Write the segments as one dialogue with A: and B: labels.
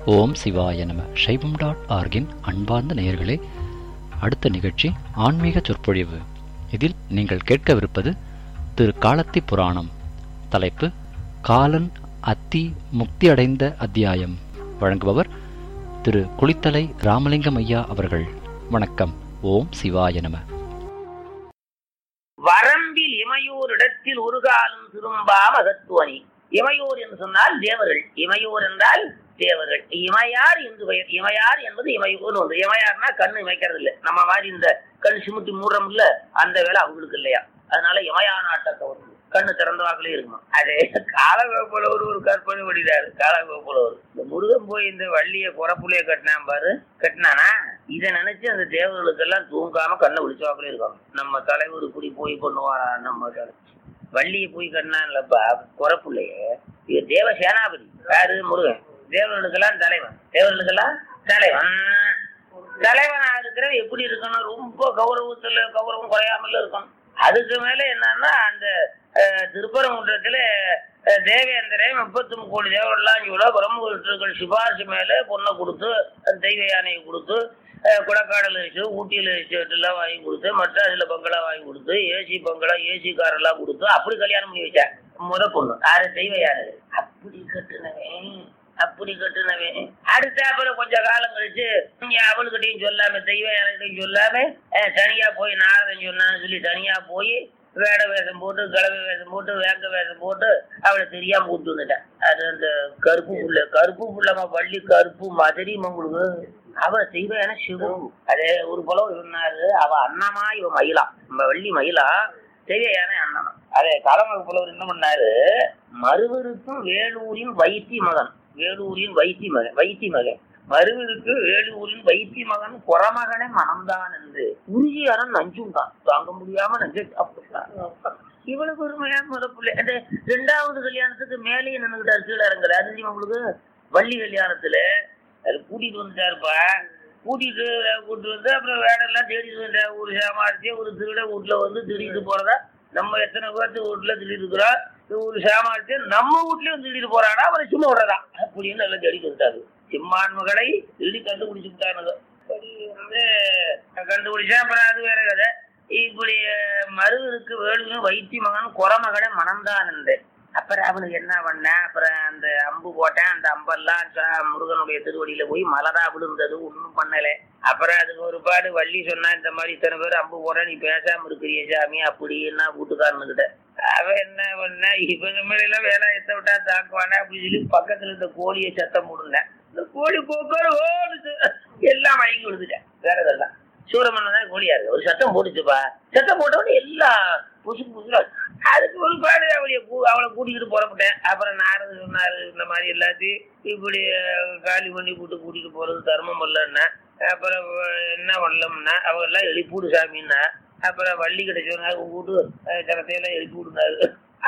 A: ஓம் சிவாய நம. சைவம்.org-இன் அன்பார்ந்த நேயர்களே, அடுத்த நிகழ்ச்சி ஆன்மீக சொற்பொழிவு. இதில் நீங்கள் கேட்கவிருப்பது திரு காலத்தி புராணம். தலைப்பு காலன் அத்தி முக்தி அடைந்த அத்தியாயம். வழங்குபவர் திரு குளித்தலை ராமலிங்கம் ஐயா அவர்கள். வணக்கம். ஓம் சிவாய நம.
B: வரம்பில் இமையோர் இடத்தில் ஒரு காலம் திரும்பா மகத்துவனி. இமையோர் என்று சொன்னால் தேவர்கள், இமையோர் என்றால் தேவர்கள். இமையார் என்று பெயர். இமையார் என்பது இமையோர் ஒன்று. இமையார்னா கண்ணு இமைக்கிறது இல்லை, நம்ம மாதிரி இந்த கண் சிமிட்டி மூடுறோம் இல்ல, அந்த வேலை அவங்களுக்கு இல்லையா. அதனால இமையா நாட்டத்தை வந்து கண்ணு திறந்த வாக்குலயே இருக்குமா. அதே காலகோப்புலவர் ஒரு கற்பனை படிக்கிறாரு. காலகோப்புலவர் இந்த முருகன் போய் இந்த வள்ளிய குறப்புலைய கட்டினான் பாரு, கட்டினானா இதை நினைச்சு அந்த தேவர்களுக்கெல்லாம் தூங்காம கண்ணை விழிச்சவாக்குலயே இருக்காங்க. நம்ம தலைவர் இப்படி போய் பண்ணுவாரா, நம்ம வள்ளியை போய் கட்டினான்லப்பா குறப்புலைய. இது தேவ சேனாபதி யாரு, முருகன். தேவர்களுக்கெல்லாம் தலைவன், தேவர்களுக்கெல்லாம் தலைவன். தலைவனா இருக்கிறவன் எப்படி இருக்கணும், ரொம்ப கௌரவம் குறையாமல் இருக்கணும். அதுக்கு மேல என்னன்னா, அந்த திருப்பரங்குன்றத்துல தேவேந்திரே 33 கோடி தேவரெல்லாம் இவ்வளோ பிரம்மகுருக்கள் சிபாரிசு மேல பொண்ணை கொடுத்து, தெய்வ யானையை கொடுத்து, குடக்காடல வச்சு, ஊட்டியில வச்சுலாம் வாங்கி கொடுத்து, மற்ற அதுல பங்களா வாங்கி கொடுத்து, ஏசி பங்களா ஏசி காரெல்லாம் கொடுத்து அப்படி கல்யாணம் பண்ணி வச்சேன். பொண்ணு யாரு, தெய்வ யானை. அப்படி கட்டுனவன் அடுத்தாப்புல கொஞ்ச காலம் கழிச்சு அவளுக்கிட்டையும் சொல்லாம, தெய்வ யானைகிட்டையும் சொல்லாம தனியா போய் நாரதன் சொன்னான்னு சொல்லி தனியா போய் வேட வேஷம் போட்டு, கிழமை வேஷம் போட்டு, வேங்க வேஷம் போட்டு அவளை தெரியாம கூப்பிட்டு வந்துட்டேன். அது அந்த கருப்பு புள்ளமா வள்ளி கருப்பு மாதிரி உங்களுக்கு. அவ தெய்வ யானை சிவம். அதே ஒரு புலம் சொன்னாரு, அவ அண்ணமா இவ மயிலா. நம்ம வள்ளி மயிலா, தெய்வ யானை அண்ணமா. அதே காலமாக புலவர் என்ன பண்ணாரு, மருவருக்கும் வேலூரின் வைத்தி மகன், வேலூரின் வைத்தி மகன் மருவருக்கு வேலூரின் வைத்தி மகன் குறமகனே மனம்தான் என்று உறுதியாரன் நஞ்சும் தான் தாங்க முடியாம நஞ்சு சாப்பிட்டான். இவ்வளவு பெருமையான முதப்புள்ள அந்த 2வது கல்யாணத்துக்கு மேலேயே நின்றுகிட்டாரு, கீழே இறங்கல. அது உங்களுக்கு வள்ளி கல்யாணத்துல அது கூட்டிட்டு வந்துட்டாருப்பா. கூட்டிட்டு வந்து அப்புறம் வேடெல்லாம் தேடிட்டு வந்தார். ஒரு சாமார்த்திய ஒரு திருட வீட்டுல வந்து திருடிட்டு போறதா, நம்ம எத்தனை பேர்த்து வீட்டுல திருடிட்டு இருக்கிறோம், ஒரு சாமார்த்தியம் நம்ம வீட்லயும் திருடிட்டு போறானா, அவரை சும்மா விடுறதா அப்படின்னு எல்லாம் தேடிட்டு வந்துட்டாரு. சிம்மான்மகளை திருடி கண்டுபிடிச்சு விட்டானுங்க. வந்து கண்டுபிடிச்சா அப்புறம் அது வேற கதை. இப்படி மருவருக்கு வேலூர் வைத்தி மகன் குறமகனை மணந்தான் என்று. அப்புறம் அவனுக்கு என்ன பண்ண, அப்புறம் அந்த அம்பு போட்டேன். அந்த அம்பெல்லாம் முருகனுடைய திருவடியில போய் மலரா விழுந்தது, ஒன்றும் பண்ணலை. அப்புறம் அதுக்கு ஒரு பாடு வள்ளி சொன்னா, இந்த மாதிரி இத்தனை பேர் அம்பு போட நீ பேசாம இருக்கிறிய சாமி அப்படின்னா வீட்டுக்காரனுக்கிட்ட. அவன் என்ன பண்ண, இவங்க மேல எல்லாம் வேலாயத்தை விட்டா தாக்குவானே அப்படின்னு சொல்லி பக்கத்துல இருந்த கோழியை சத்தம் போடுனேன். இந்த கோழி போக்காரு ஓடுச்சு, எல்லாம் வாங்கி விழுந்துட்டேன். வேற இதெல்லாம் சூரமண்ணன் தான் கோழியா இருக்கு. ஒரு சத்தம் போட்டுச்சுப்பா, சத்தம் போட்டவொடனே எல்லாம் புதுசு. அதுக்கு ஒரு பாடு அவளை கூட்டிக்கிட்டு புறப்பட்டேன். அப்புறம் நாரது சொன்னாரு, இந்த மாதிரி எல்லாத்தையும் இப்படி காலி பண்ணி கூட்டிட்டு போறது தர்மம் இல்லைன்னா, அப்புறம் என்ன பண்ணலம்னா அவங்க எல்லாம் எழுப்பிவிடு சாமின்னா. அப்புறம் வள்ளி கிட்ட சொன்னாரு, கூட்டு ஜனத்தையெல்லாம் எழுப்பி விடுனாரு.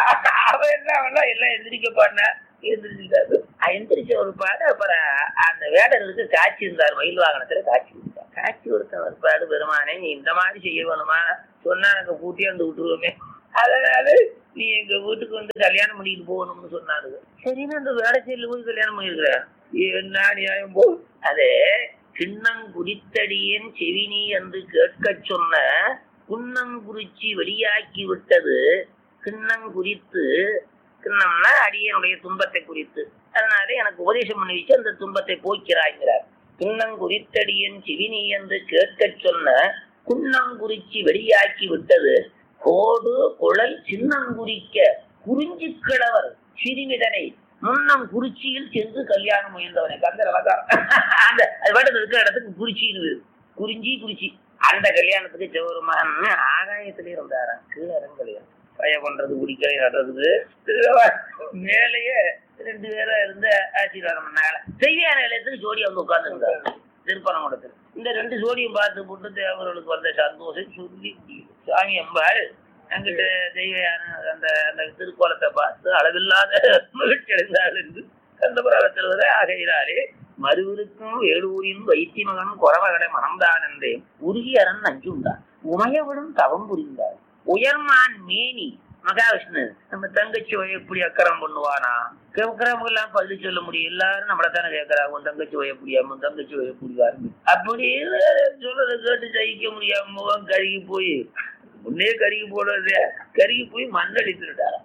B: அவன் என்ன பண்ணா, எல்லாம் எந்திரிக்க பாடினா எந்திரிச்சிட்டாரு. எந்திரிச்ச ஒரு பாடு. அப்புறம் அந்த வேடர்களுக்கு காட்சி இருந்தார், மயில் வாகனத்துல காட்சி கொடுத்தார். காட்சி கொடுத்தவர் பாடு, பெருமானே நீ இந்த மாதிரி செய்ய வேணுமா சொன்னா நாங்க கூட்டி வந்து விட்டுருவோமே, அதனால நீ எங்க வீட்டுக்கு வந்து கல்யாணம் பண்ணிட்டு போகணும்னு சொன்னாரு. சரின்னு அந்த வேடச்சேரியில போய் கல்யாணம் பண்ணிருக்கிறேன். என்ன நியாயம் போ. அதே கிண்ணங்குறித்தடியேன் செவினி என்று கேட்க சொன்ன குன்னங்குறிச்சி வெளியாக்கி விட்டது. கிண்ணங்குறித்து, கிண்ணம்னா அடியனுடைய துன்பத்தை குறித்து, அதனால எனக்கு உபதேசம் பண்ணி வச்சு அந்த துன்பத்தை போக்கிறாய்கிறார். கிண்ணங்குறித்தடியேன் செவினி என்று கேட்க சொன்ன குன்னங்குறிச்சி வெளியாக்கி விட்டது. கோடு குழல் சின்னங்குறிக்க குறிஞ்சி கிழவர் சிறுமிதனை முன்னம் குறிச்சியில் சென்று கல்யாணம் முயன்றவனை. கந்தர் அலங்காரம் அந்த வேடத்தில் இருக்கிற இடத்துக்கு குறிச்சின்னு, குறிச்சி. அந்த கல்யாணத்துக்கு சிவருமான் ஆகாயத்திலே இருந்தாராம், கீழே இறங்கலையா. பய பண்றது குடிக்கலை நடுறது மேலேயே 2 பேரா இருந்து ஆசீர்வாதம் பண்ணாங்க. தெய்வ நிலையத்துக்கு ஜோடியா வந்து உட்கார்ந்து இருந்தாரு திருப்பரங்குன்றத்தில். இந்த 2 ஜோடியும் பார்த்து போட்டு தேவர்களுக்கு வந்த சந்தோஷம் சொல்லி சாமி அம்பாள் அங்கிட்ட தெய்வ அந்த அந்த திருக்கோலத்தை பார்த்து அளவில்லாத மகிழ்ச்சி அடைந்தாள் என்று அந்த புராணத்தில் வர. ஆகையினாலே மருவருக்கும் வேலூரின் வைத்தி மகன் குறமகனை மணந்தான் என்றே உருகியரன் நஞ்சுண்டான் உமையவிடும் தவம் புரிந்தார். உயர்மான் மேனி மகாவிஷ்ணு நம்ம தங்கச்சி எப்படி அக்கறம் பண்ணுவானா, கேட்கிறவங்க எல்லாம் பதில் சொல்ல முடியும். எல்லாரும் நம்மளத்தானே கேட்கறாங்க. உன் தங்கச்சி வய முடியாம, உன் தங்கச்சி வய முடியாது அப்படின்னு சொல்றதை கேட்டு ஜெயிக்க முடியாம முகம் கருகி போய் முன்னே கருகி போடுறது கருகி போய் மண்ணடித்துட்டாரா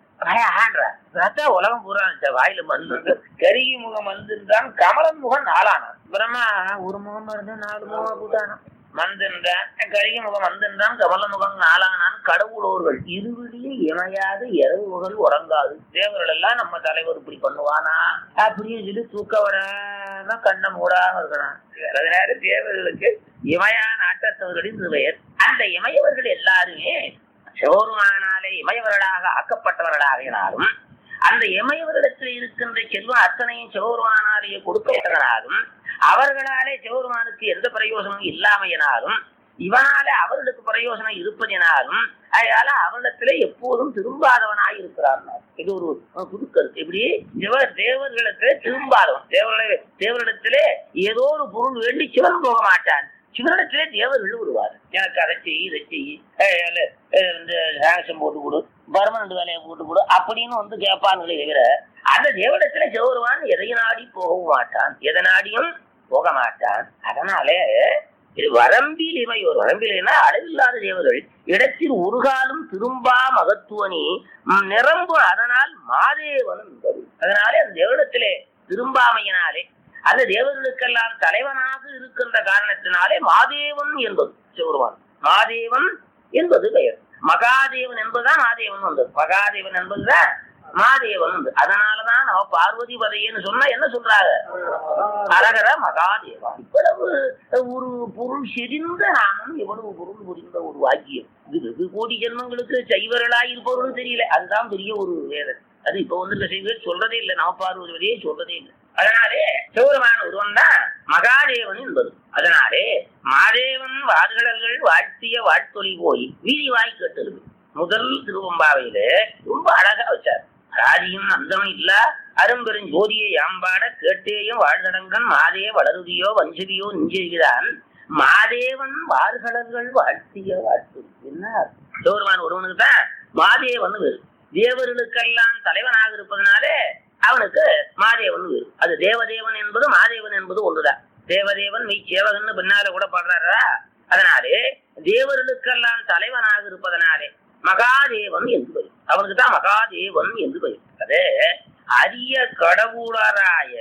B: உலகம் பூரா வாயில மண்ணு கருகி முகம் வந்திருந்தான். கமலன் முகம் 4 ஆனான். அப்புறமா ஒரு முகமா இருந்தா 4 முகமா கூட்டானான். மந்திருந்தான் கருகி முகம் வந்திருந்தான். கமல முகம் 4 ஆனான். கடவுளோர்கள் இருவிடியே இணையாது இரவுகள் உறங்காது. தேவர்கள் எல்லாம் நம்ம தலைவர் இப்படி பண்ணுவானா அப்படின்னு சொல்லி தூக்க வராம கண்ணை மூடாம இருக்கிறான். அதனால தேவர்களுக்கு இமயான ஆட்டத்தவர்களின் பெயர். அந்த இமயவர்கள் எல்லாருமே சிவபெருமானாலே இமயவர்களாக ஆக்கப்பட்டவர்களாகினாலும் அந்த இமயவரிடத்தில் இருக்கின்ற செல்வம் அத்தனையும் சிவபெருமானாலேயே கொடுக்கப்பட்டதனாலும் அவர்களாலே சிவபெருமானுக்கு எந்த பிரயோசனமும் இல்லாமையினாலும் இவனாலே அவர்களுக்கு பிரயோசனம் இருப்பதினாலும் அதனால அவரிடத்திலே எப்போதும் திரும்பாதவனாய் இருக்கிறார். இது ஒரு புது கருத்து. இப்படி தேவர்களிடத்திலே திரும்பாதவன். தேவரிடத்திலே ஏதோ ஒரு பொருள் வேண்டி சிவன் போக மாட்டான். சிவனிடத்திலே தேவர்கள் விடுவார். எனக்கு அதை செய்ய இதை செய்ய சாங்ஷன் போட்டு கொடு, பர்மனண்ட் வேலையை போட்டு கொடு அப்படின்னு கேட்பான்களே தவிர அந்த தேவனிடத்திலே சிவருவான் எதை நாடி போகவும் மாட்டான், எதை நாடியும் போக மாட்டான். அதனாலே வரம்பில் இமையோர், வரம்பில்னா அளவில்லாத தேவர்கள் இடத்தில் ஒரு காலம் திரும்பா மகத்துவனி நிரம்பும். அதனால் மாதேவன் என்பது. அதனாலே அந்த தேவனிடத்திலே திரும்பாமையினாலே அந்த தேவர்களுக்கெல்லாம் தலைவனாக இருக்கின்ற காரணத்தினாலே மாதேவன் என்பது சிவருமான். மாதேவன் என்பது பெயர். மகாதேவன் என்பதுதான் மாதேவன் வந்தது. மகாதேவன் என்பதுதான் மாதேவன் வந்து. அதனாலதான் நம்ம பார்வதி பதையன்னு சொன்னா என்ன சொல்றாங்க? அரகர மகாதேவா. இவ்வளவு ஒரு பொருள் செறிந்த நாமம், எவ்வளவு பொருள் புரிந்த ஒரு வாக்கியம். இது கோடி ஜென்மங்களுக்கு சைவர்களாய் இருப்பவர்களும் தெரியல. அதுதான் பெரிய ஒரு வேதனை. அது இப்ப செய்வர்கள் சொல்றதே இல்லை. நம்ம பார்வதி பதையே சொல்றதே இல்லை. அதனாலே சிவபெருமான ஒருவன் தான் மகாதேவன் என்பது. அதனாலே மாதேவன் வார்கடல்கள் வாழ்த்திய வாழ்த்தொலி போய் வீதி வாய் கேட்டது. முதல் திருவம்பாவையில ரொம்ப அழகா வச்சார். ஆதியும் அந்தமும் இல்ல அரும்பெரும் ஜோதியை யாம்பாட கேட்டேயும் வாழ்கடங்கன் மாதே வளருதியோ வஞ்சதியோ நெஞ்சுகிறான் மாதேவன் வார்கடல்கள் வாழ்த்திய வாழ்த்தொலி. என்ன சிவபெருமான் ஒருவனுக்கு தான் மாதேவன் வேறு. தேவர்களுக்கெல்லாம் தலைவனாக இருப்பதனாலே அவனுக்கு மாதேவன் வேறு. அது தேவதேவன் என்பது மாதேவன் என்பது ஒன்றுதான். தேவதேவன் மெய் சேவகன்னு பின்னால கூட பாடுறாரா. அதனாலே தேவர்களுக்கெல்லாம் தலைவனாக இருப்பதனாலே மகாதேவன் என்று பெயர். அவனுக்கு தான் மகாதேவன் என்று பெயர். அதே அரிய கடவுளராய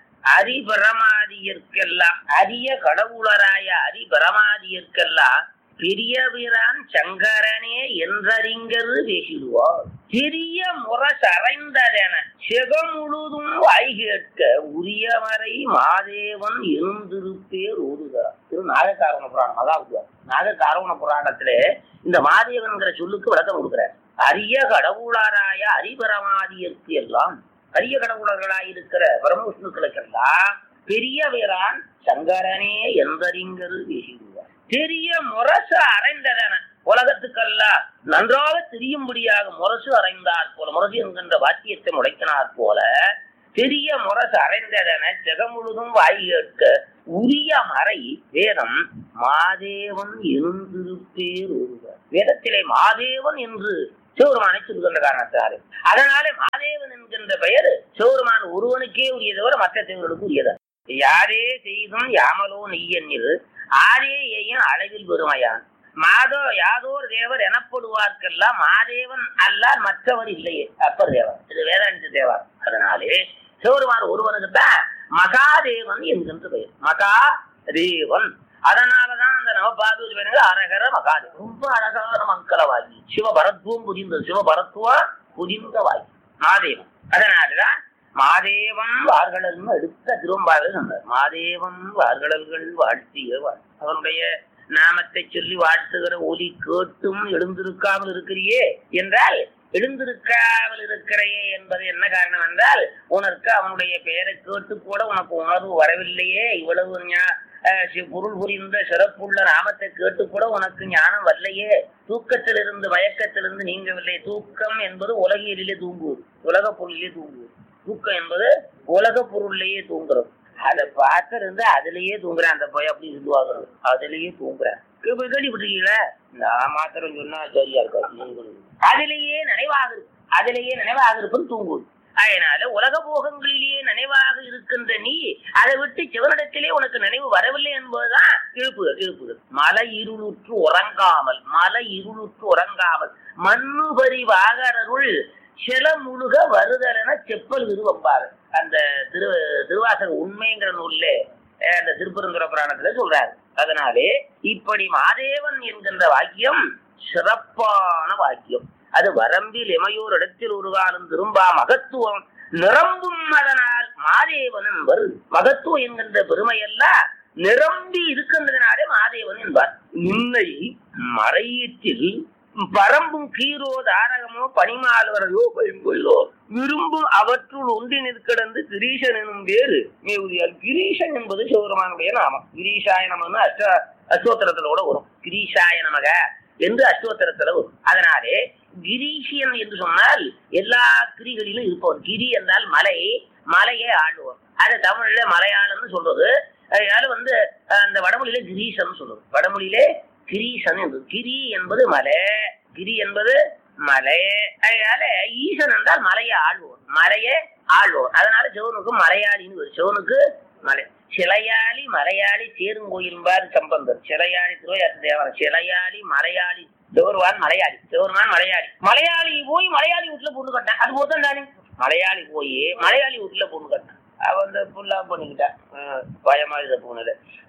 B: அரிபரமாதியர்க்கெல்லாம், அரிய கடவுளராய அரிபரமாதியர்க்கெல்லாம் பெரிய பிரான் சங்கரனே என்றறிஞரு பேசிடுவார். பெரிய முரசறைந்ததென செகம் முழுதும் வாய் கேட்க உரியவரை மாதேவன் எழுந்திருப்பேர் ஓதுகிறார். திரு நாககாரண புராணம். அதாவது நாககாரண புராணத்திலே இந்த மாதேவன்கிற சொல்லுக்கு விளக்கம் கொடுக்கிறார். அரிய கடவுளராய அரிபரமாதியர்க்கு எல்லாம், அரிய கடவுளர்களாயிருக்கிற பரமவிஷ்ணுக்களுக்கெல்லாம் பெரிய வீரான் சங்கரனே என்றறிஞரு பேசிடுவார். பெரிய முரசு அறைந்ததென உலகத்துக்கெல்லாம் நன்றாக தெரியும்படியாக முரசு அறைந்தார் போல, முரசு என்கின்ற வாக்கியத்தை முடைக்கினார் போல பெரிய முரசு அறைந்ததென ஜெகம் முழுதும் வாய் கேட்க உரிய மறை வேதம் மாதேவன் எழுந்திருப்பேர் ஒருவர். வேதத்திலே மாதேவன் என்று சிவபெருமானை சொல்கின்ற காரணத்தாரு. அதனாலே மாதேவன் என்கின்ற பெயர் சிவபெருமான் ஒருவனுக்கே உரியதவரை மற்ற தேவர்களுக்கு உரியதா. யாரே செய்தும் யாமலோ நெய்யன்னில் ஆரே ஏயின் அளவில் பெருமையான் மாதோ யாதோர் தேவர் எனப்படுவார்க்கெல்லாம் மாதேவன் அல்லால் மற்றவர் இல்லையே அப்பர் தேவர். இது வேதாந்த தேவர். அதனாலே சிவபெருமான் ஒருவனுக்கு தான் மகாதேவன் என்கின்ற பெயர். மகாதேவன். அதனாலதான் அந்த நவபார்வதி பேருங்க அரகர மகாதேவன். ரொம்ப அழகான மங்களவாகி சிவபரத்துவம் புரிந்தது. சிவபரத்துவம் புரிந்த வாகி மாதேவன். அதனாலதான் மாதேவன் வார்கடல் எடுத்த திரும்பாவில் சொன்னார். மாதேவன் வார்கடல்கள் வாழ்த்திய வாழ். அவனுடைய நாமத்தை சொல்லி வாழ்த்துகிற ஒலி கேட்டும் எழுந்திருக்காமல் இருக்கிறியே என்றால், எழுந்திருக்காமல் இருக்கிறையே என்பது என்ன காரணம் என்றால், உனக்கு அவனுடைய பெயரை கேட்டு கூட உனக்கு உணர்வு வரவில்லையே. இவ்வளவு பொருள் புரிந்த சிறப்புள்ள நாமத்தை கேட்டு கூட உனக்கு ஞானம் வரலையே. தூக்கத்திலிருந்து மயக்கத்திலிருந்து நீங்கவில்லை. தூக்கம் என்பது உலகியலிலே தூங்குவது, உலக பொருளிலே தூங்குவது. தூக்கம் என்பது உலக பொருள்லயே தூங்குறது. அதை பார்த்திருந்து அதுலயே தூங்குறேன். அந்த போய் அப்படி சொல்லுவாங்க, அதுலயே தூங்குறேன். கேள்விப்பட்டிருக்கீங்களா? நான் மாத்திரம் சொன்னா சரியா இருக்காது. அதிலேயே நினைவாக இருப்பது தூங்குவது. அதனால உலக போகங்களிலேயே நினைவாக இருக்கின்ற நீ அதை விட்டு சிவனிடத்திலே உனக்கு நினைவு வரவில்லை என்பதுதான் இழுப்புகள். மலை இருளுற்று உறங்காமல் மண்ணுபரி வாகரருள் சில முழுக வருதலென செப்பல் விருவம்பாரு. அந்த திருவாசக உண்மைங்கிற நூல்லே அந்த திருப்பரங்குன்ற புராணத்துல சொல்றாரு. அதனாலே இப்படி மாதேவன் என்கின்ற வாக்கியம் சிறப்பான வாக்கியம். அது வரம்பில் இமையோர் இடத்தில் ஒரு காலம் திரும்பா மகத்துவம் நிரம்பும். அதனால் மாதேவன் என்பர். மகத்துவம் என்கின்ற பெருமையெல்லாம் நிரம்பி இருக்கின்றனாலே மாதேவன் என்பார். நின்னை மறையீட்டில் பரம்பும் கீரோ தாரகமோ பனிமால்வரையோ பயன்பொழிலோ விரும்பும் அவற்றுள் ஒன்றி நிற்கிடந்து கிரீஷன் எனும் வேறு மேவுதியால். கிரீஷன் என்பது சிவபெருமானுடைய நாமம். கிரீஷாய நமன்னு அஷ்டோத்திரத்துல கூட வரும். கிரீஷாய நமக என்று அஷ்டோத்திரத்துல வரும். அதனாலே கிரீஷியன் என்று சொன்னால் எல்லா கிரிகளிலும் இருப்பவன். கிரி என்றால் மலை, மலையை ஆளுவோம். அது தமிழ்ல மலையாளம்னு சொல்றது. அதனால அந்த வடமொழியில கிரீஷன் சொல்றது. வடமொழியிலே கிரீஷன் என்பது. கிரி என்பது மலை, கிரி என்பது மலை. அதனால ஈசன் என்றால் மலையை ஆள்வோர். அதனால சிவனுக்கு மலையாளின்னு வரும். சிவனுக்கு மலை. சிலையாளி மலையாளி சேருங்கோயில்பார் சம்பந்தர். சிலையாளி திருவையாற்று தேவரம். சிலையாளி மலையாளி சிவருவான் மலையாளி. மலையாளி போய் மலையாளி வீட்டுல பொண்ணு கட்டினேன். அது போதான் தானே. மலையாளி போய் மலையாளி வீட்டுல பொண்ணு கட்டினேன். அவன் புல்லா பண்ணிக்கிட்டான். பயமா இதை போனது.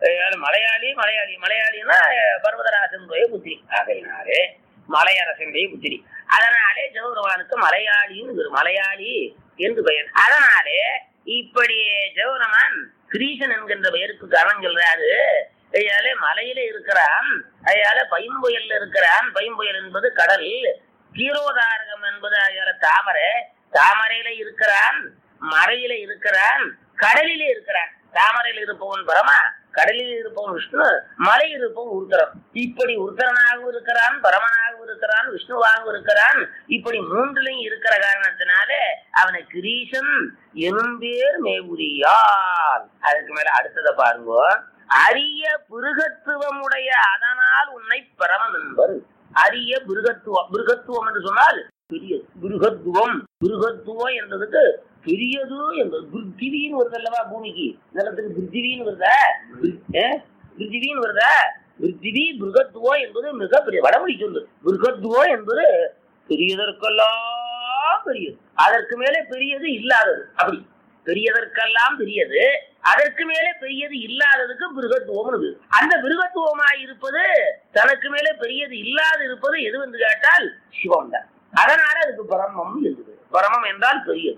B: மலையாளின்னா பர்வதராசனுடைய புத்திரி. ஆகையினாலே மலையரசனுடைய புத்திரி. அதனாலே சிவபெருமானுக்கு மலையாளி என்று பெயர். அதனாலே இப்படி சிவபெருமான் கிரீஷன் என்கின்ற பெயருக்கு காரணம் சொல்றாரு. அதனால மலையில இருக்கிறான். அதனால பைம்புயல்ல இருக்கிறான். பைம்புயல் என்பது கடல். கீரோதாரகம் என்பது தாமரையில இருக்கிறான், மறையில இருக்கிறான், கடலிலே இருக்கிறான். தாமரையில் இருப்பவன் பரமா, கடலில் இருப்பவன் விஷ்ணு, மலை இருப்பவன் உருத்தரன். இப்படி உருத்தரனாகவும் இருக்கிறான், பரமனாகவும் இருக்கிறான், விஷ்ணுவாகவும் இருக்கிறான். இப்படி மூன்றிலையும் இருக்கிற காரணத்தினால அவனை கிரீஷன் எனும் பேர் மேவுரியால். அதுக்கு மேல அடுத்ததை பாருங்க. அரிய பிருகத்துவமுடைய அதனால் உன்னை பரமன் என்பர். அரிய பிருகத்துவம் என்று சொன்னால் பெரியது. பிருகத்துவம் என்றதுக்கு பெரியது என்பது. பிருத்திவின்னு வருது அல்லவா? பூமிக்கு நிலத்துக்கு பிருத்திவின்னு வருதா? பிருத்திவி பிருகத்துவம் என்பது மிக பெரிய வடமொழி சொல்லு. பிருகத்துவம் என்பது பெரியதற்கெல்லாம் பெரியது, அதற்கு மேலே பெரியது இல்லாதது. அப்படி பெரியதற்கெல்லாம் பெரியது, அதற்கு மேலே பெரியது இல்லாததுக்கு பிருகத்துவம். அந்த பிருகத்துவமாய் இருப்பது, தனக்கு மேலே பெரியது இல்லாது இருப்பது எது என்று கேட்டால் சிவம் தான். அதனால அதுக்கு பரமம் இருக்குது. பரமம் என்றால் பெரியது.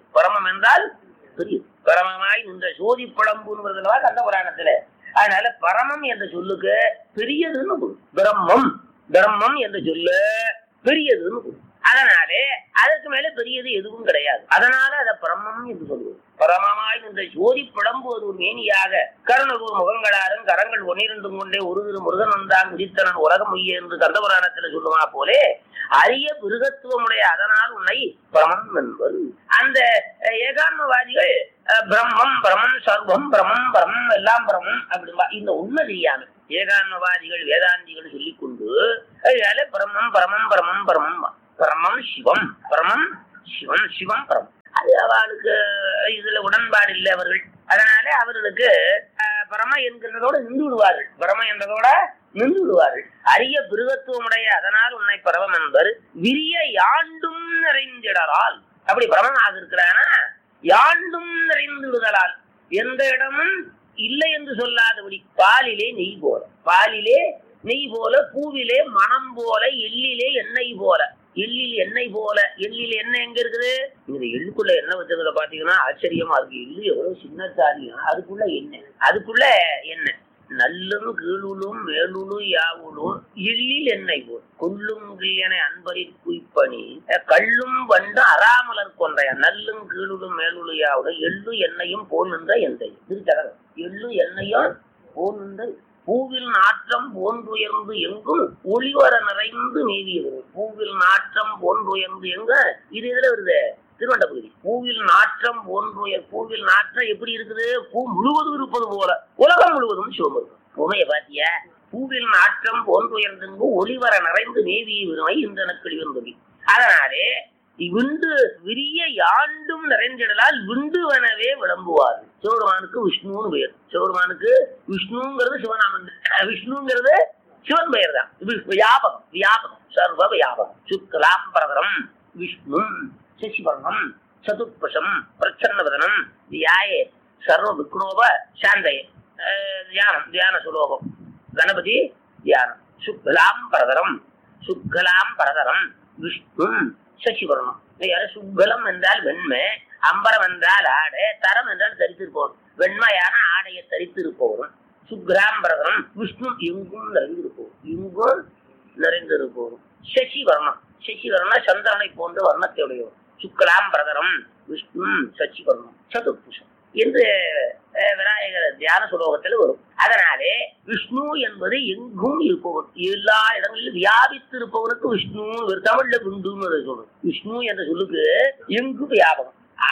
B: பரமமாய் இந்த சோதி பழம்புங்கிறதுலவா கந்த புராணத்துல. அதனால பரமம் என்ற சொல்லுக்கு பெரியதுன்னு பிரம்மம் என்ற சொல்லு பெரியதுன்னு. அதனாலே அதற்கு மேல பெரியது எதுவும் கிடையாது. அதனால அதை பரமம் என்று சொல்லுவது. பரமமாய் இந்த ஜோதி பிளம்புவது ஒரு மேனியாக கருணூர் முகங்களாரும் கரங்கள் 12 கொண்டே ஒரு திரு முருகன் வந்தான் உதித்தனன் உலகம் உய்ய என்று கந்த புராணத்துல சொல்லுமா போலே அரிய பிருகத்துவமுடைய அதனால் உன்னை பரமம் என்பது. அந்த ஏகான்மவாதிகள் பிரம்மம் சர்வம் பிரம்மம் எல்லாம் பிரம்மம் அப்படின்பா. இந்த உண்மை தெரியாம ஏகான்மவாதிகள் வேதாந்திகள் சொல்லிக்கொண்டு பிரம்மம் பரமம் பரமம் பரமம் பரமம் சிவம் பரமம் சிவம் பரமம். அது அவளுக்கு இதுல உடன்பாடு இல்லை அவர்கள். அதனால அவர்களுக்கு பரம என்கிறதோட நின்று விடுவார்கள். பரம என்றதோட நின்று விடுவார்கள். அரிய பிருகத்துவமுடைய அதனால் உன்னை பரமம் என்பர். விரிய யாண்டும் நிறைந்திடலால். அப்படி பரமமாக இருக்கிறானா யாண்டும் நிறைந்து விடுதலால். எந்த இடமும் இல்லை என்று சொல்லாதபடி பாலிலே நெய் போல பூவிலே மனம் போல எள்ளிலே எண்ணெய் போல. எள்ளில் எண்ணெய் போல. எள்ளில் எண்ணெய் எங்க இருக்குது? இந்த எள்ளுக்குள்ள எண்ணெய் வச்சதுல பாத்தீங்கன்னா ஆச்சரியமா இருக்கு. எள்ளு எவ்வளவு சின்ன சாரியம், அதுக்குள்ள எண்ணெய் நல்லும் கீழும் மேலுளும் யாவுளும் எள்ளில் எண்ணெய் போல் கொல்லும் என அன்பரில் குய்ப்பணி கல்லும் வண்டு அறாமலர் கொன்றைய நல்லும் கீழும் மேலுளும் யாவுளும் எள்ளு எண்ணெயும் போல் நின்ற எந்தை. எள்ளு எண்ணெயும் போல் நின்ற பூவில் நாற்றம் போன்றுயர்ந்து எங்கும் ஒளிவர நிறைந்து நீதியது. பூவில் நாற்றம் போன்றுயர்ந்து எங்க இது எதுல வருது? திருவண்டபகுதி. பூவில் நாற்றம் பூவில் நாற்றம் எப்படி இருக்குது? பூ முழுவதும் இருப்பது போல உலகம் முழுவதும் சிவம். உமைய பாத்தியா? பூவில் நாற்றம் போன்றுயர்ந்தெங்கும் ஒளிவர நிறைந்து நீதியை விரும்பி இந்த நக்களி வந்தது. அதனாலே விண்டு விரிய யாண்டும் நிறைந்திடலால் விண்டுவனவே விளம்புவார். சிவபெருமானுக்கு விஷ்ணுன்னு பெயர். சிவபெருமானுக்கு விஷ்ணுங்கிறது சிவநாமம். விஷ்ணுங்கிறது சிவன் பெயர் தான். வியாபகம் வியாபகம் சர்வ வியாபகம். சுக்லாம்பரதரம் விஷ்ணு சசிவர்ணம் சதுர்பஷம் பிரச்சன்னவதனம் தியாயே சர்வ விக்னோப சாந்தயே. தியானம் தியான சுலோகம் கணபதி தியானம். சுக்லாம்பரதரம் சுக்லாம்பரதரம் விஷ்ணு சசிவர்ணம். சுக்கலம் என்றால் வெண்மை, அம்பரம் என்றால் ஆடை, தரம் என்றால் தரித்திருப்போம். வெண்மையான ஆடையை தரித்திருப்போம். சுக்லாம்பரதரம் விஷ்ணு எங்கும் நிறைந்திருப்போம். எங்கும் நிறைந்திருப்போம். சசிவர்ணம் சசிவர்ணம் சந்திரனை போன்ற வர்ணத்தையுடையவர். சுக்லாம்பரதரம் விஷ்ணு சசிவர்ணம் சதுர்புஷம் என்று விநாயகர் தியான சுலோகத்தில் வரும். அதனாலே விஷ்ணு என்பது எங்கும் இருப்பவர், எல்லா இடங்களிலும் வியாபித்து இருப்பவனுக்கு விஷ்ணு. தமிழ்ல விண்டுன்னு சொல்லும். விஷ்ணு என்ற சொல்லுக்கு எங்கும் வியாபகம்.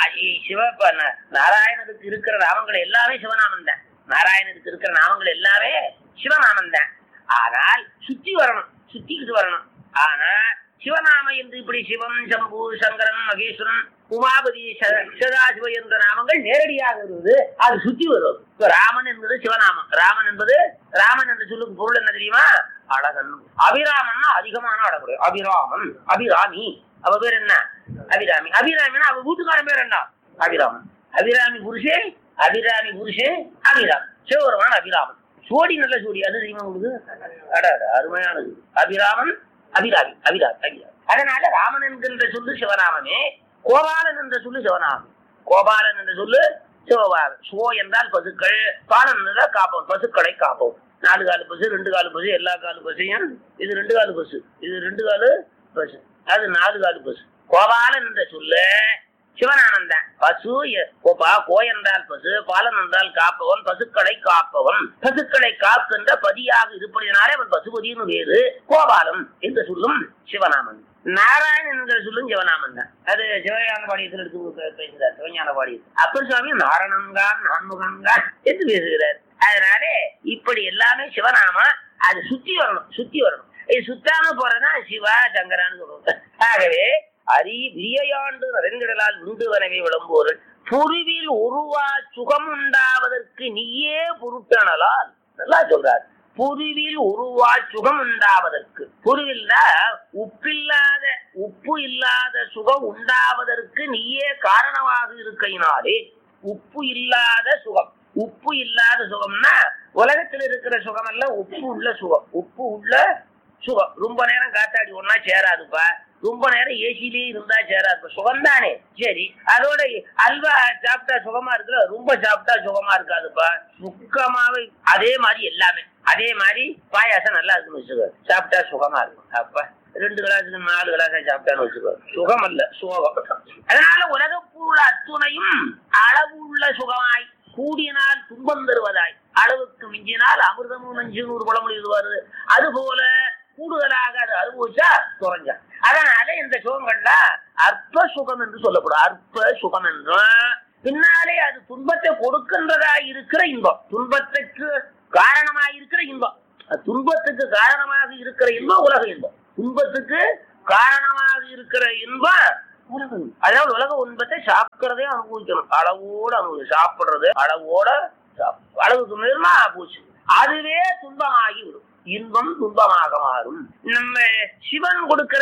B: சிவ நாராயணனுக்கு இருக்கிற நாமங்கள் எல்லாமே சிவநாமம் தான். நாராயணனுக்கு இருக்கிற நாமங்கள் எல்லாமே சிவநாமம் தான். ஆனால் சுத்தி வரணும், சுத்திக்கிட்டு வரணும். ஆனா சிவநாம என்று இப்படி சிவம் சம்பு சங்கரன் மகேஸ்வரன் உமாபதி சதாசிவ என்ற நாமங்கள் நேரடியாக வருவது, அது சுத்தி வருவது. இப்ப ராமன் என்பது சிவநாமம். ராமன் என்பது ராமன் என்ற சொல்லுக்கு பொருள் என்ன தெரியுமா? அழகன். அபிராமன்னா அதிகமான அழகுடைய அபிராமன். அபிராமி அவ பேர் என்ன? அபிராமி. அபிராமின்னா அவ வீட்டுக்காரன் பேர் என்ன? அபிராமன். அபிராமி புருஷே அபிராமி புருஷே அபிராமன். சிவபெருமான் அபிராமன். சோடி நல்ல சோடி. அது தெரியுமா உங்களுக்கு? அருமையானது. அபிராமன் அபிராமி அபிராமி அபிராமி. அதனால ராமன் என்கின்ற சொல்லு சிவநாமமே. கோபாலன் என்ற சொல்லு சிவநாமம். கோபாலன் என்ற சொல்லு சிவபாலன். சோ என்றால் பசுக்கள், பாலன் என்றால் காப்போம், பசுக்களை காப்போம். 4 காலு பசு, 2 காலு பசு, எல்லா காலு பசையும். இது 2 காலு பசு, இது 2 காலு பசு, அது 4 காலு பசு. கோபாலன் என்ற சொல்லு சிவநாமம் தான். பசு கோ என்றால் பசு, பாலன் என்றால் காப்பவன், பசுக்களை காப்பவன். பசுக்களை காக்கின்ற பதியாக இருப்பதினாலே அவன் பசுபதினு வேறு. கோபாலன் என்று சொல்லும் சிவநாமன். நாராயணன் என்ற சொல்லும் சிவநாமன் தான். அது சிவஞான பாடியத்தில் எடுத்து பேசுகிறார். சிவஞான பாடியத்தில் அப்பர் சுவாமி நாரணன்கான் நான்முகன்கான் என்று பேசுகிறார். அதனாலே இப்படி எல்லாமே சிவநாமா. அது சுத்தி வரணும், சுத்தி வரணும். இது சுத்தாம போறதுனா சிவா சங்கரான்னு சொல்லுவாங்க. ஆகவே விரியையாண்டு நிறைந்திடலால் விண்டுவனவே விளம்புவோர்கள் பொருவில் உருவா சுகம் உண்டாவதற்கு நீயே பொருட்டனலால். நல்லா சொல்றார். பொருவில் உருவா சுகம் உண்டாவதற்கு. பொருவில்ல உப்பு இல்லாத சுகம் உண்டாவதற்கு நீயே காரணமாக இருக்கையினாலே. உப்பு இல்லாத சுகம். உப்பு இல்லாத சுகம்னா உலகத்தில் இருக்கிற சுகம் அல்ல, உப்பு உள்ள சுகம். உப்பு உள்ள சுகம். ரொம்ப நேரம் காத்தாடி ஒன்னா சேராதுப்பா. ரொம்ப நேரம் ஏசிலே இருந்தா சேராது. சுகம் தானே. சரி, அதோட அல்வா சாப்பிட்டா சுகமா இருக்குல்ல, ரொம்ப சாப்பிட்டா சுகமா இருக்காதுப்பா. சுக்கமாவே அதே மாதிரி எல்லாமே. அதே மாதிரி பாயாசம் நல்லா இருக்குன்னு வச்சுக்கோ, சாப்பிட்டா சுகமா இருக்கும். அப்ப 2 கிளாஸுக்கு 4 கிளாஸா சாப்பிட்டான்னு வச்சுக்கோ, சுகம் அல்ல சோகம். அதனால உலக பொருள் அத்துணையும் அளவு உள்ள சுகமாய் கூடினால் துன்பம் தருவதாய் அளவுக்கு மிஞ்சினால் அமிர்தமும் நஞ்சுன்னு ஒரு பழமொழி வருது. அது போல கூடுதலாக அது அனுபவிச்சா குறைஞ்சா. அதனால இந்த சுகங்கள்ல அற்ப சுகம் என்று சொல்லக்கூடாது. அற்ப சுகம் என்றும் பின்னாலே அது துன்பத்தை கொடுக்கின்றதா இருக்கிற இன்பம். துன்பத்துக்கு காரணமாக இருக்கிற இன்பம். துன்பத்துக்கு காரணமாக இருக்கிற இன்பம் உலக இன்பம். துன்பத்துக்கு காரணமாக இருக்கிற இன்பம் உலக இன்பம். அதாவது உலக இன்பத்தை சாப்பிடுறதே அனுபவிக்கணும். அளவோடு அனுபவி. சாப்பிடுறது அளவோட அளவுக்கு மேலுமா போச்சு, அதுவே துன்பமாகி விடும். இன்பம் துன்பமாக மாறும். நம்ம சிவன் கொடுக்கிற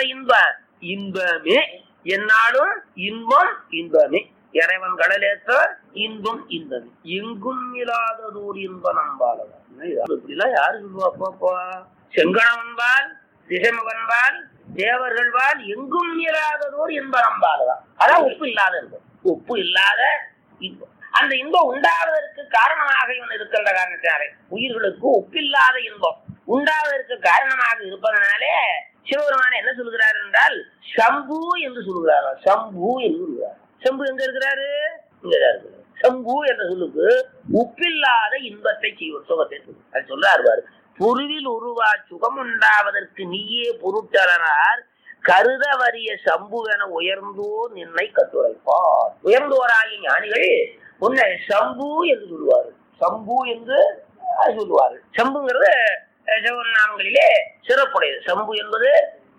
B: இன்பமே என்னாலும் இன்பம் இன்பமே. இறைவன் கடலேற்ற இன்பம் இன்பமே. எங்கும் இல்லாததோடு இன்பம் நம்பாளதான். இப்படிலாம் யாரு சொல்லுவாப்பா? செங்கணவன்பால் திசைமகன்பால் தேவர்கள்பால் எங்கும் இல்லாததோடு இன்பம் நம்பாளதான். அதான் உப்பு இல்லாத இன்பம். உப்பு இல்லாத இன்பம். அந்த இன்பம் உண்டாவதற்கு காரணமாக இவன் இருக்கின்ற காரணத்தினாலே உயிர்களுக்கு ஒப்பில்லாத இன்பம் உண்டாவதற்கு காரணமாக இருப்பதனாலே சிவபெருமான் என்ன சொல்கிறார் என்றால் சம்பு என்று சொல்கிறார். சம்பு என்று சொல்கிறார். சம்பு எங்க இருக்கிறாரு? இங்கதான் இருக்கிறார். சம்பு என்ற சொல்லுக்கு உப்பில்லாத இன்பத்தை செய்வோம், சுகத்தை அது சொல்றாரு. பொருவில் உருவா சுகம் உண்டாவதற்கு நீயே பொருட்டலனார் கருத வரிய சம்புவென உயர்ந்தோர் நின்னை கட்டுரைப்பார். உயர்ந்தோராகிய ஞானிகள் உன்னை சம்பு என்று சொல்லுவார்கள். சம்பு என்று சொல்லுவார்கள். சம்புங்கிறது சிவநாமங்களிலே சிறப்புடையது. சம்பு என்பது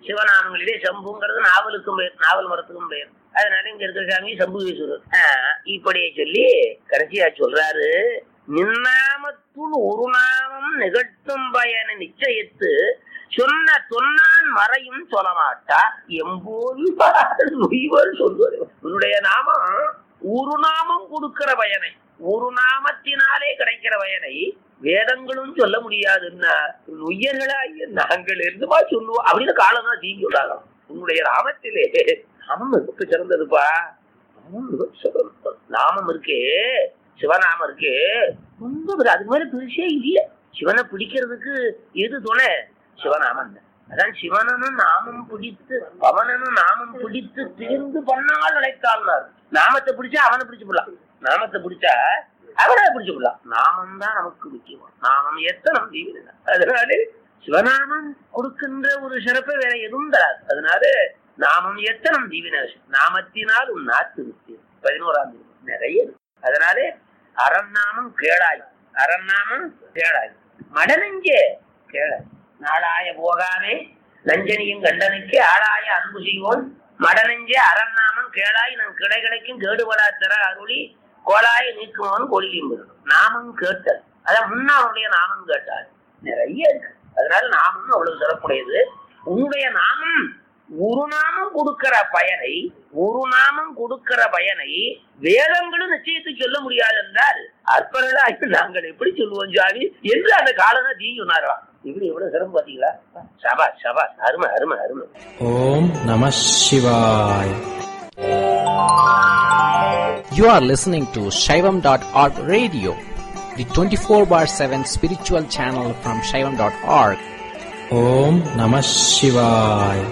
B: சிவநாமங்களிலே சம்புங்கிறது நாவலுக்கும் பெயர், நாவல் மரத்துக்கும் பெயர். அதனால இங்க இருக்கிற சாமி சம்புவீஸ்வரர். இப்படியே சொல்லி கடைசியா சொல்றாரு, நின்னாமத்துள் ஒரு நாமம் நிகழ்த்தும் பயனை நிச்சயித்து சொன்ன தொன்னான் மறையும் சொல்ல மாட்டா எம்போது சொல்வார். உன்னுடைய நாமம் ஒரு நாமம் கொடுக்கிற பயனை, ஒரு நாமத்தினாலே கிடைக்கிற பயனை வேதங்களும் சொல்ல முடியாதுன்னா உயர்களாகிய நாங்கள் இருந்துமா சொல்லுவோம் அப்படின்னு காலம் தான் தீங்கி விடாங்க. உன்னுடைய நாமத்திலே நாமம் மிக சிறந்ததுப்பா. நாமம் மிக சிறந்தது. நாமம் இருக்கே, சிவநாமம் இருக்கே, ரொம்ப அது மாதிரி பெருசே இல்ல. சிவனை பிடிக்கிறதுக்கு எது துணை? சிவநாமம். அதான் சிவனனும் நாமம் பிடித்து பவனனும் நாமம் பிடித்து திரிந்து பண்ணால் நினைத்தாள்னார். நாமத்தை பிடிச்சா அவனை பிடிச்சு விடலாம், நாமத்தை பிடிச்சா அவனை பிடிச்சு விடலாம். நாமம் தான் நமக்கு முக்கியம். நாமம் எத்தனை தீவிர. அதனால சிவநாமம் கொடுக்கின்ற ஒரு சிறப்பை வேற எதுவும் தராது. அதனால நாமம் எத்தனை தீவிர. நாமத்தினால் உன் நாத்து முக்கியம். 11ஆம் நிறைய. அதனால அரண்நாமம் கேளாய், அரண்நாமம் கேளாய், மடனெஞ்சே கேளாய். நாளாய போகாமே நஞ்சனியும் கண்டனுக்கு ஆளாய அன்பு செய்வோன் மடனெஞ்சே அரண்நாமம் கேளாய். நம் கிடை கிடைக்கும் கேடுபடா தர அருளி கோளாய நீக்குவோன் கொள்ளியும். நாமம் கேட்டல், அதான் முன்னாருடைய நாமம் கேட்டால் நிறைய இருக்கு. அதனால நாமம் அவ்வளவு சிறப்புடையது. உன்னுடைய நாமம் ஒரு நாமம் கொடுக்கிற பயனை, ஒரு நாமம் கொடுக்கிற பயனை வேதங்களும் நிச்சயத்தை சொல்ல முடியாது என்றால் அற்பர்களாக நாங்கள் எப்படி சொல்லுவோம் சாமி என்று அந்த காலம் தீங்கி உணரலாம். இப்படி எவ்வளவு சிறப்பு பாத்தீங்களா? சபா சபா, அருமை அருமை அருமை.
C: ஓம் நம சிவாய. You are listening to Shaivam.org radio, the 24/7 spiritual channel from Shaivam.org. Om Namah Shivaya.